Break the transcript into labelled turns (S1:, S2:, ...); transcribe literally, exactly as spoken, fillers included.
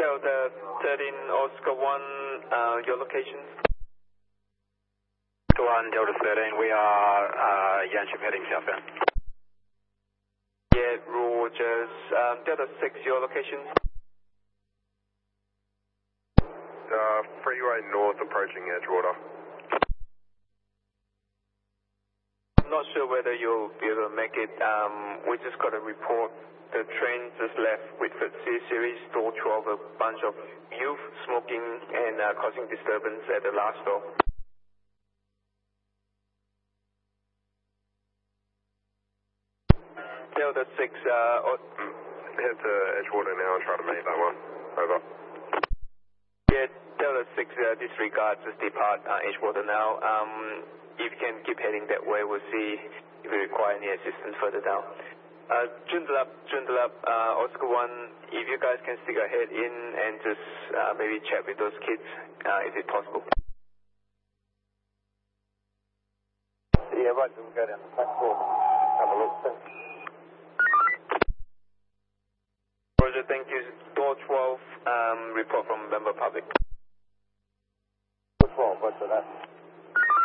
S1: Delta thirteen Oscar one, uh, your location?
S2: one Delta thirteen, we are uh, Yanship heading southbound.
S1: Yeah, Rogers. Um, Delta six, your location?
S3: Uh, freeway north approaching Edgewater.
S1: I'm not sure whether you'll be able to make it. Um, we just got a report. The train just left Whitford C Series, door twelve, a bunch of youth smoking and uh, causing disturbance at the last stop. Delta six, uh, oh,
S3: Head to Edgewater now and try to make that one. Over.
S1: yeah, Delta six, uh, disregard, just depart uh, Edgewater now. Um, if you can keep heading that way, we'll see if we require any assistance further down. Uh, Joondalup, Joondalup, uh, Oscar one, if you guys can stick ahead in and just uh, maybe chat with those kids, uh, is it possible?
S2: Yeah, right, we'll go down the platform, have a look.
S1: Roger, thank you. Door twelve, um, report from member public.
S2: twelve, what's that?